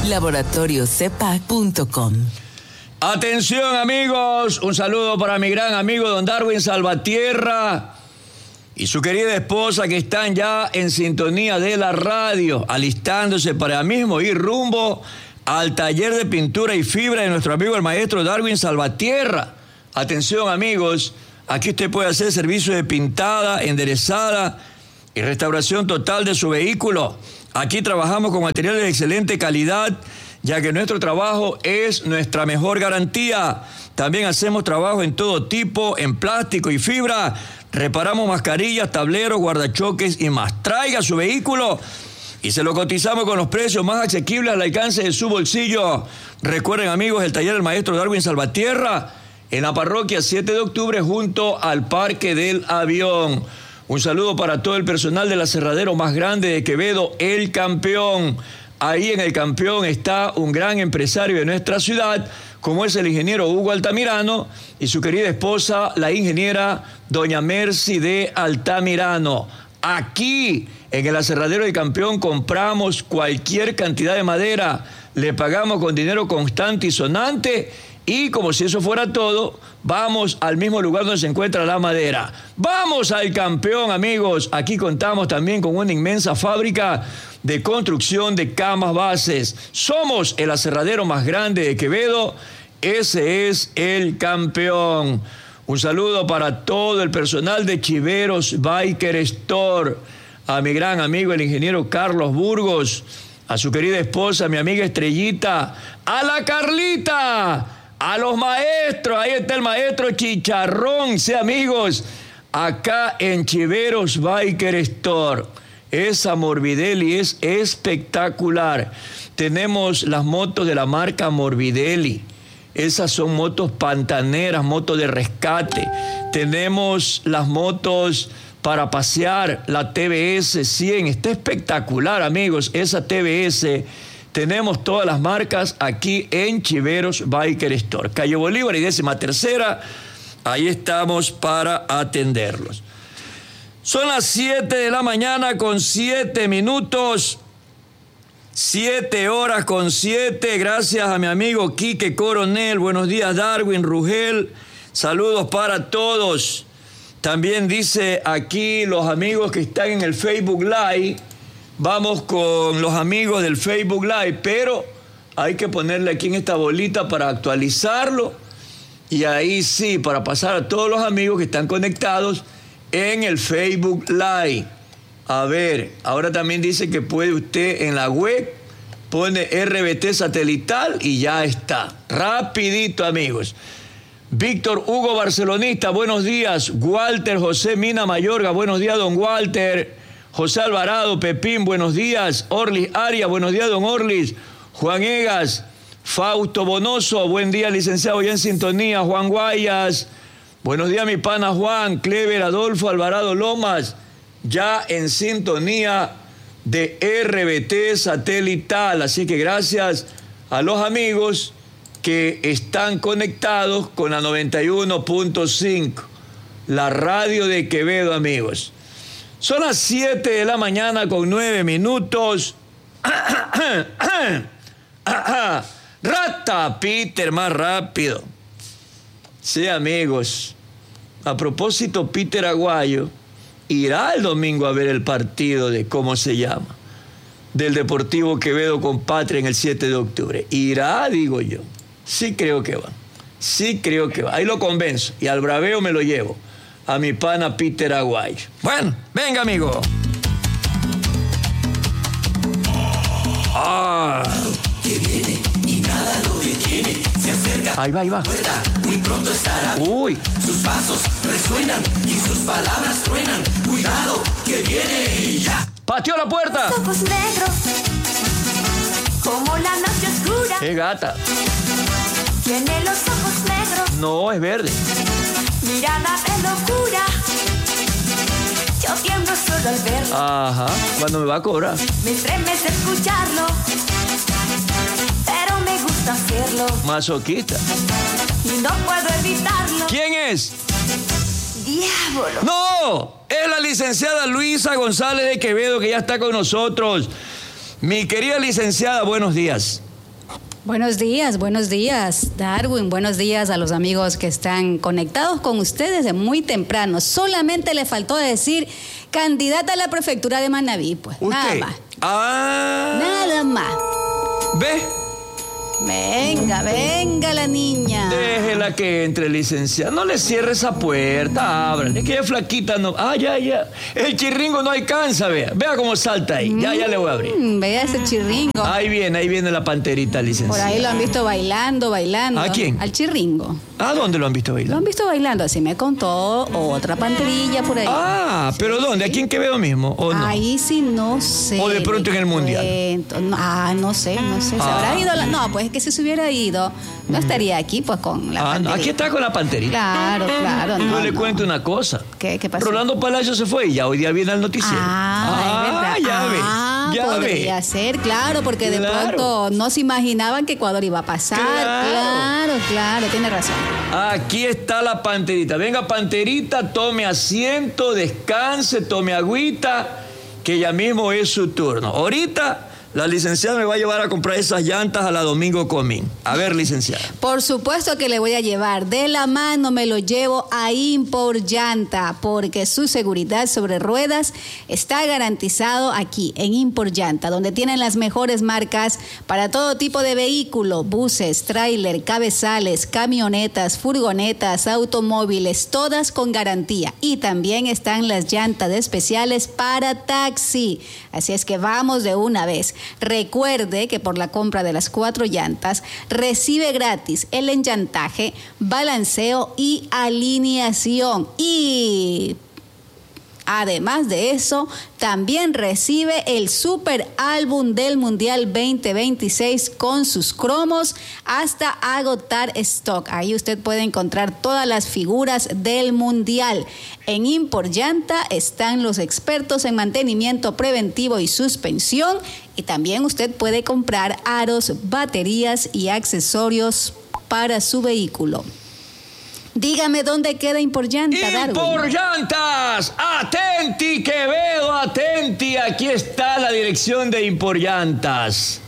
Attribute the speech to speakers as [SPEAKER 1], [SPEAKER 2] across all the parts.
[SPEAKER 1] laboratoriocepac.com.
[SPEAKER 2] Atención amigos, un saludo para mi gran amigo don Darwin Salvatierra y su querida esposa que están ya en sintonía de la radio, alistándose para mismo ir rumbo al taller de pintura y fibra de nuestro amigo el maestro Darwin Salvatierra. Atención amigos, aquí usted puede hacer servicio de pintada, enderezada y restauración total de su vehículo. Aquí trabajamos con materiales de excelente calidad, ya que nuestro trabajo es nuestra mejor garantía. También hacemos trabajo en todo tipo, en plástico y fibra. Reparamos mascarillas, tableros, guardachoques y más. Traiga su vehículo y se lo cotizamos con los precios más asequibles al alcance de su bolsillo. Recuerden amigos, el taller del maestro Darwin Salvatierra en la parroquia 7 de octubre junto al Parque del Avión. Un saludo para todo el personal del aserradero más grande de Quevedo, El Campeón. Ahí en El Campeón está un gran empresario de nuestra ciudad, como es el ingeniero Hugo Altamirano y su querida esposa, la ingeniera doña Mercy de Altamirano. Aquí, en el aserradero del Campeón, compramos cualquier cantidad de madera, le pagamos con dinero constante y sonante, y como si eso fuera todo, vamos al mismo lugar donde se encuentra la madera. ¡Vamos al Campeón, amigos! Aquí contamos también con una inmensa fábrica de construcción de camas bases. Somos el aserradero más grande de Quevedo. Ese es El Campeón. Un saludo para todo el personal de Chiveros Biker Store, a mi gran amigo el ingeniero Carlos Burgos, a su querida esposa, mi amiga Estrellita, a la Carlita, a los maestros, ahí está el maestro Chicharrón, sí amigos, acá en Chiveros Biker Store. Esa Morbidelli es espectacular. Tenemos las motos de la marca Morbidelli. Esas son motos pantaneras, motos de rescate. Tenemos las motos para pasear, la TBS 100. Está espectacular, amigos, esa TBS. Tenemos todas las marcas aquí en Chiveros Biker Store. Calle Bolívar y 13ª. Ahí estamos para atenderlos. Son las 7 de la mañana con 7 minutos. 7 horas con 7. Gracias a mi amigo Quique Coronel. Buenos días, Darwin, Rugel. Saludos para todos. También dice aquí los amigos que están en el Facebook Live. Vamos con los amigos del Facebook Live, pero hay que ponerle aquí en esta bolita para actualizarlo. Y ahí sí, para pasar a todos los amigos que están conectados en el Facebook Live. A ver, ahora también dice que puede usted en la web, pone RBT satelital y ya está. Rapidito, amigos. Víctor Hugo Barcelonista, buenos días. Walter José Mina Mayorga, buenos días, don Walter. José Alvarado, Pepín, buenos días. Orlis Aria, buenos días, don Orlis. Juan Egas, Fausto Bonoso, buen día, licenciado, ya en sintonía. Juan Guayas, buenos días, mi pana Juan. Clever Adolfo Alvarado Lomas, ya en sintonía de RBT satelital. Así que gracias a los amigos que están conectados con la 91.5, la radio de Quevedo, amigos. Son las 7 de la mañana con 9 minutos. Rata, Peter, más rápido. Sí, amigos. A propósito, Peter Aguayo irá el domingo a ver el partido de, ¿cómo se llama?, del Deportivo Quevedo con Patria en el 7 de octubre. Irá, digo yo. Sí creo que va. Sí creo que va. Ahí lo convenzo. Y al braveo me lo llevo. A mi pana Peter Aguayo. Bueno, venga, amigo.
[SPEAKER 3] Que viene y nada lo detiene. Se acerca.
[SPEAKER 2] Ahí va, ahí va.
[SPEAKER 3] Puerta, muy pronto estará.
[SPEAKER 2] Uy.
[SPEAKER 3] Sus pasos resuenan y sus palabras truenan. Cuidado, que viene y ya.
[SPEAKER 2] ¡Pateó la puerta!
[SPEAKER 4] Ojos negros, como la noche oscura.
[SPEAKER 2] ¡Qué gata!
[SPEAKER 4] Tiene los ojos negros,
[SPEAKER 2] No, es verde.
[SPEAKER 4] mirada de locura. Yo tiemblo solo al verlo.
[SPEAKER 2] Ajá. ¿Cuándo me va a cobrar?
[SPEAKER 4] Me estremece escucharlo, pero me gusta hacerlo.
[SPEAKER 2] Masoquista.
[SPEAKER 4] Y no puedo evitarlo.
[SPEAKER 2] ¿Quién es?
[SPEAKER 4] Diablo.
[SPEAKER 2] ¡No! Es la licenciada Luisa González de Quevedo, que ya está con nosotros. Mi querida licenciada, buenos días.
[SPEAKER 1] Buenos días, Darwin. Buenos días a los amigos que están conectados con ustedes de muy temprano. Solamente le faltó decir candidata a la prefectura de Manabí, pues.
[SPEAKER 2] ¿Usted?
[SPEAKER 1] Nada más.
[SPEAKER 2] Ah.
[SPEAKER 1] Nada más.
[SPEAKER 2] ¿Ve?
[SPEAKER 1] Venga la niña.
[SPEAKER 2] Déjela que entre, licenciada. No le cierre esa puerta, ábrale. Es que ella flaquita no. Ah, ya. El chirringo no alcanza, vea. Vea cómo salta ahí. Ya le voy a abrir.
[SPEAKER 1] Vea ese chirringo.
[SPEAKER 2] Ahí viene la panterita, licenciada.
[SPEAKER 1] Por ahí lo han visto bailando.
[SPEAKER 2] ¿A quién?
[SPEAKER 1] Al chirringo.
[SPEAKER 2] ¿A dónde lo han visto
[SPEAKER 1] Lo
[SPEAKER 2] bailando?
[SPEAKER 1] han visto bailando, así me contó otra panterilla por ahí.
[SPEAKER 2] Ah, ¿pero
[SPEAKER 1] Sí.
[SPEAKER 2] dónde? ¿Aquí en Quevedo mismo o no?
[SPEAKER 1] Ahí sí no sé.
[SPEAKER 2] ¿O de pronto en el Mundial?
[SPEAKER 1] No sé. ¿Se habrá ido? No, pues es que si se hubiera ido, no estaría aquí pues con la panterita.
[SPEAKER 2] Aquí está con la panterita.
[SPEAKER 1] Claro.
[SPEAKER 2] Yo le cuento una cosa.
[SPEAKER 1] ¿Qué pasó?
[SPEAKER 2] Rolando Palacio se fue y ya hoy día viene al noticiero.
[SPEAKER 1] Es verdad.
[SPEAKER 2] Ya ve.
[SPEAKER 1] Podría ser, claro, porque de pronto no se imaginaban que Ecuador iba a pasar. Claro, tiene razón.
[SPEAKER 2] Aquí está la panterita. Venga, panterita, tome asiento, descanse, tome agüita, que ya mismo es su turno. Ahorita la licenciada me va a llevar a comprar esas llantas a la Domingo Comín. A ver, licenciada.
[SPEAKER 1] Por supuesto que le voy a llevar. De la mano me lo llevo a Impor Llanta, porque su seguridad sobre ruedas está garantizado aquí, en Impor Llanta, donde tienen las mejores marcas para todo tipo de vehículo, buses, tráiler, cabezales, camionetas, furgonetas, automóviles, todas con garantía. Y también están las llantas especiales para taxi. Así es que vamos de una vez. Recuerde que por la compra de las 4 llantas recibe gratis el enllantaje, balanceo y alineación. Y además de eso, también recibe el super álbum del Mundial 2026 con sus cromos hasta agotar stock. Ahí usted puede encontrar todas las figuras del Mundial. En Impor Llanta están los expertos en mantenimiento preventivo y suspensión, y también usted puede comprar aros, baterías y accesorios para su vehículo. Dígame dónde queda Impor Llanta, Darwin.
[SPEAKER 2] Impor Llantas, atenti Quevedo, atenti. Aquí está la dirección de Impor Llantas.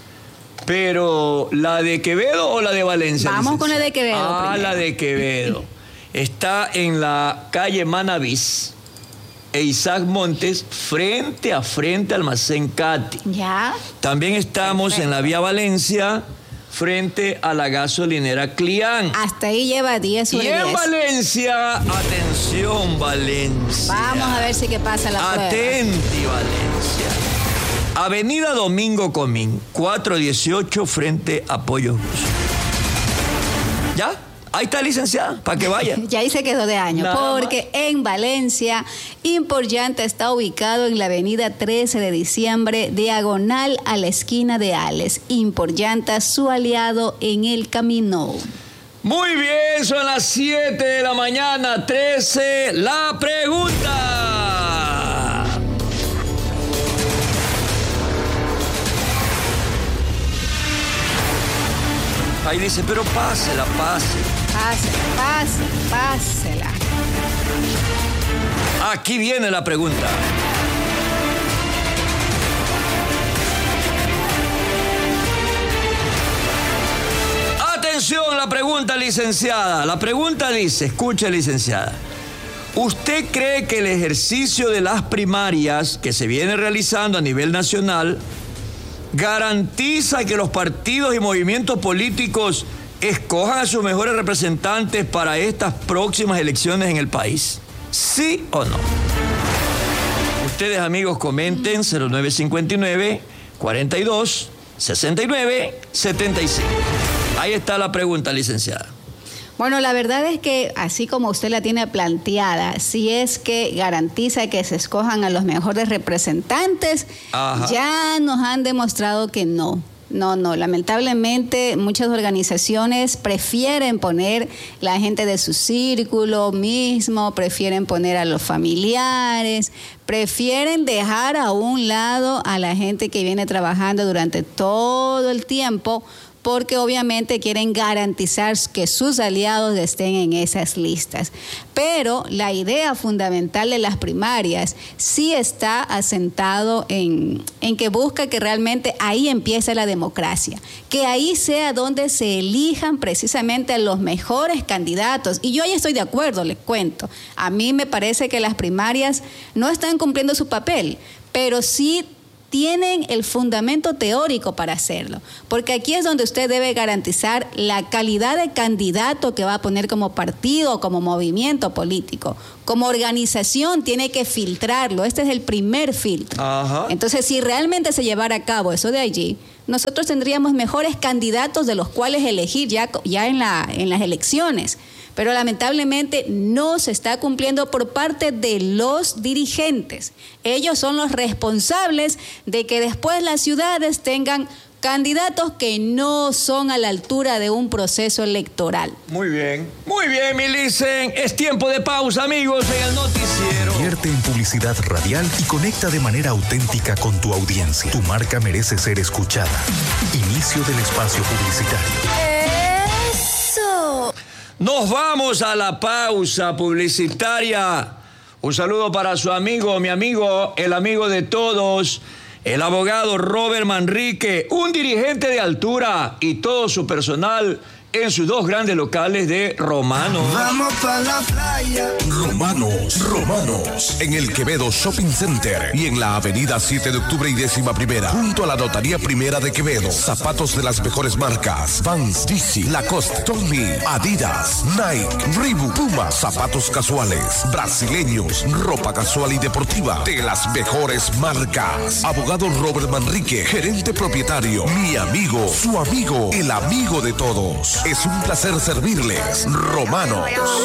[SPEAKER 2] Pero, ¿la de Quevedo o la de Valencia?
[SPEAKER 1] Vamos con la de Quevedo.
[SPEAKER 2] La de Quevedo. Está en la calle Manavís e Isaac Montes, frente a frente al Almacén Cati.
[SPEAKER 1] Ya.
[SPEAKER 2] También estamos en la vía Valencia, frente a la gasolinera Clián.
[SPEAKER 1] Hasta ahí lleva 10 sobre 10.
[SPEAKER 2] Y en Valencia, atención Valencia.
[SPEAKER 1] Vamos a ver si que pasa la prueba.
[SPEAKER 2] Atenti Valencia. Avenida Domingo Comín, 418, frente a Pollos Bus. ¿Ya? Ahí está, licenciada, para que vaya.
[SPEAKER 1] Ya ahí se quedó de año, porque en Valencia, Impor Llanta está ubicado en la avenida 13 de diciembre, diagonal a la esquina de Ales. Impor Llanta, su aliado en el camino.
[SPEAKER 2] Muy bien, son las 7 de la mañana, 13. La pregunta. Ahí dice, pero pásela.
[SPEAKER 1] Pásela.
[SPEAKER 2] Aquí viene la pregunta. Atención, la pregunta, licenciada. La pregunta dice, escuche, licenciada. ¿Usted cree que el ejercicio de las primarias que se viene realizando a nivel nacional garantiza que los partidos y movimientos políticos escojan a sus mejores representantes para estas próximas elecciones en el país? ¿Sí o no? Ustedes, amigos, comenten 0959-42-69-75. Ahí está la pregunta, licenciada.
[SPEAKER 1] Bueno, la verdad es que así como usted la tiene planteada, si es que garantiza que se escojan a los mejores representantes, ya nos han demostrado que no. No, lamentablemente muchas organizaciones prefieren poner la gente de su círculo mismo, prefieren poner a los familiares, prefieren dejar a un lado a la gente que viene trabajando durante todo el tiempo porque obviamente quieren garantizar que sus aliados estén en esas listas. Pero la idea fundamental de las primarias sí está asentado en que busca que realmente ahí empiece la democracia, que ahí sea donde se elijan precisamente a los mejores candidatos. Y yo ahí estoy de acuerdo, les cuento. A mí me parece que las primarias no están cumpliendo su papel, pero sí tienen el fundamento teórico para hacerlo, porque aquí es donde usted debe garantizar la calidad de candidato que va a poner como partido, como movimiento político. Como organización tiene que filtrarlo, este es el primer filtro.
[SPEAKER 2] Ajá.
[SPEAKER 1] Entonces, si realmente se llevara a cabo eso de allí, nosotros tendríamos mejores candidatos de los cuales elegir ya en las elecciones. Pero lamentablemente no se está cumpliendo por parte de los dirigentes. Ellos son los responsables de que después las ciudades tengan candidatos que no son a la altura de un proceso electoral.
[SPEAKER 2] Muy bien, Milicen. Es tiempo de pausa, amigos, en el noticiero.
[SPEAKER 5] Invierte en publicidad radial y conecta de manera auténtica con tu audiencia. Tu marca merece ser escuchada. Inicio del espacio publicitario.
[SPEAKER 1] ¡Eso!
[SPEAKER 2] Nos vamos a la pausa publicitaria. Un saludo para su amigo, mi amigo, el amigo de todos, el abogado Robert Manrique, un dirigente de altura y todo su personal en sus dos grandes locales de Romanos.
[SPEAKER 3] Vamos pa' la playa.
[SPEAKER 6] Romanos, en el Quevedo Shopping Center y en la avenida 7 de octubre y 11ª, junto a la Notaría Primera de Quevedo. Zapatos de las mejores marcas: Vans, DC, Lacoste, Tommy, Adidas, Nike, Reebok, Puma, zapatos casuales, brasileños, ropa casual y deportiva de las mejores marcas. Abogado Robert Manrique, gerente propietario, mi amigo, su amigo, el amigo de todos. Es un placer servirles. Romanos.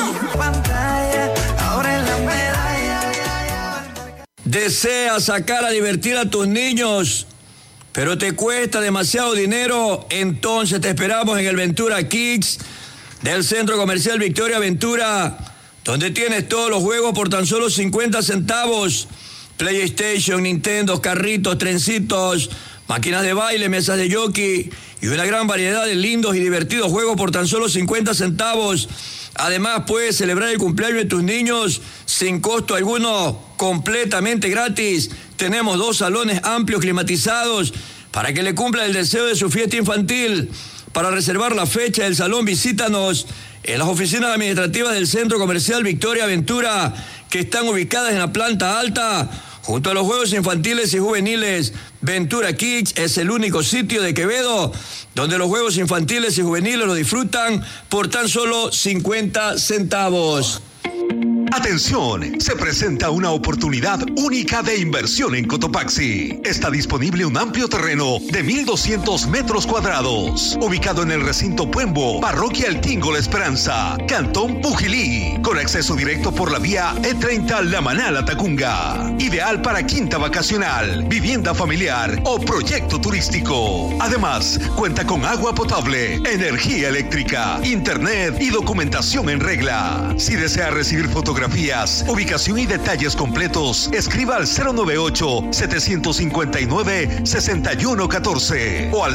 [SPEAKER 2] ¿Deseas sacar a divertir a tus niños, pero te cuesta demasiado dinero? Entonces te esperamos en el Ventura Kids del Centro Comercial Victoria Ventura, donde tienes todos los juegos por tan solo 50 centavos. PlayStation, Nintendo, carritos, trencitos, máquinas de baile, mesas de jockey y una gran variedad de lindos y divertidos juegos por tan solo 50 centavos. Además, puedes celebrar el cumpleaños de tus niños sin costo alguno, completamente gratis. Tenemos 2 salones amplios climatizados para que le cumpla el deseo de su fiesta infantil. Para reservar la fecha del salón, visítanos en las oficinas administrativas del Centro Comercial Victoria Ventura, que están ubicadas en la planta alta, junto a los juegos infantiles y juveniles. Ventura Kids es el único sitio de Quevedo donde los juegos infantiles y juveniles lo disfrutan por tan solo 50 centavos.
[SPEAKER 7] Atención, se presenta una oportunidad única de inversión en Cotopaxi. Está disponible un amplio terreno de 1,200 metros cuadrados, ubicado en el recinto Puembo, Parroquia El Tingo La Esperanza, Cantón Pujilí, con acceso directo por la vía E30 La Manala Tacunga. Ideal para quinta vacacional, vivienda familiar o proyecto turístico. Además, cuenta con agua potable, energía eléctrica, internet y documentación en regla. Si desea recibir fotografías, ubicación y detalles completos, escriba al 098-759-6114 o al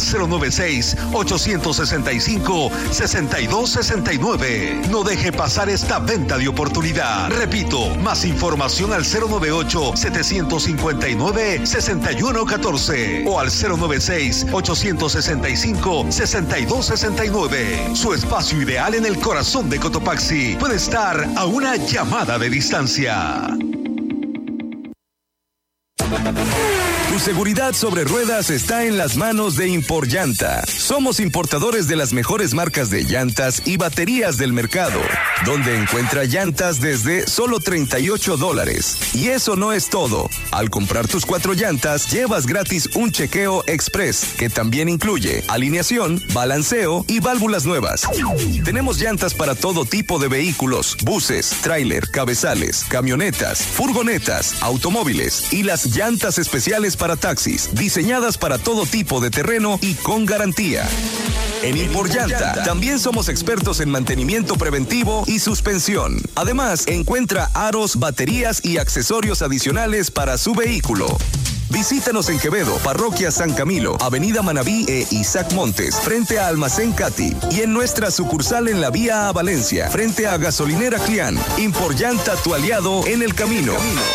[SPEAKER 7] 096-865-6269. No deje pasar esta venta de oportunidad. Repito, más información al 098-759-6114 o al 096-865-6269. Su espacio ideal en el corazón de Cotopaxi puede estar a una llamada de distancia.
[SPEAKER 5] Tu seguridad sobre ruedas está en las manos de Imporllanta. Somos importadores de las mejores marcas de llantas y baterías del mercado, donde encuentra llantas desde solo $38. Y eso no es todo. Al comprar tus 4 llantas, llevas gratis un chequeo express, que también incluye alineación, balanceo y válvulas nuevas. Tenemos llantas para todo tipo de vehículos: buses, tráiler, cabezales, camionetas, furgonetas, automóviles y las llantas especiales para taxis, diseñadas para todo tipo de terreno y con garantía. En Imporllanta también somos expertos en mantenimiento preventivo y suspensión. Además, encuentra aros, baterías y accesorios adicionales para su vehículo. Visítanos en Quevedo, Parroquia San Camilo, Avenida Manabí e Isaac Montes, frente a Almacén Cati. Y en nuestra sucursal en la vía a Valencia, frente a Gasolinera Clián. Imporllanta, tu aliado en el camino.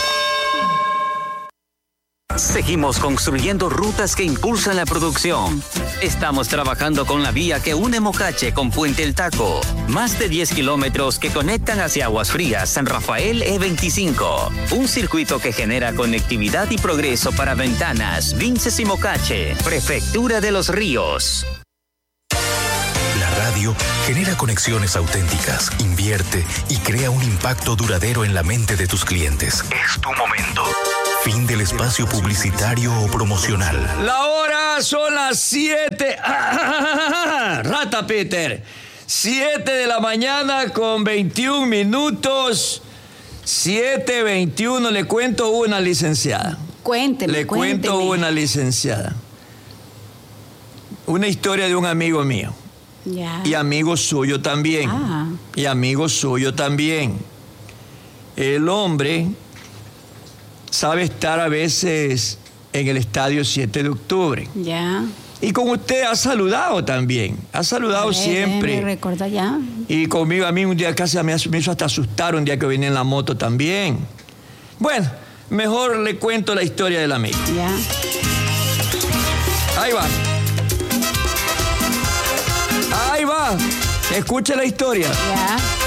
[SPEAKER 8] Seguimos construyendo rutas que impulsan la producción. Estamos trabajando con la vía que une Mocache con Puente El Taco. Más de 10 kilómetros que conectan hacia Aguas Frías, San Rafael E25. Un circuito que genera conectividad y progreso para Ventanas, Vinces y Mocache. Prefectura de Los Ríos.
[SPEAKER 9] La radio genera conexiones auténticas, invierte y crea un impacto duradero en la mente de tus clientes. Es tu momento. Fin del espacio publicitario o promocional.
[SPEAKER 2] La hora son las 7. Rata Peter. 7 de la mañana con 21 minutos. 7:21. Le cuento una, licenciada.
[SPEAKER 1] Cuénteme.
[SPEAKER 2] Cuento una, licenciada. Una historia de un amigo mío.
[SPEAKER 1] Ya.
[SPEAKER 2] Y amigo suyo también. Y amigo suyo también. El hombre sabe estar a veces en el estadio 7 de octubre.
[SPEAKER 1] Ya.
[SPEAKER 2] Y con usted ha saludado también. Ha saludado siempre.
[SPEAKER 1] Me recuerda ya.
[SPEAKER 2] Y conmigo, a mí un día casi me hizo hasta asustar un día que venía en la moto también. Bueno, mejor le cuento la historia del amigo.
[SPEAKER 1] Ya.
[SPEAKER 2] Ahí va. Ahí va. Escuche la historia.
[SPEAKER 1] Ya.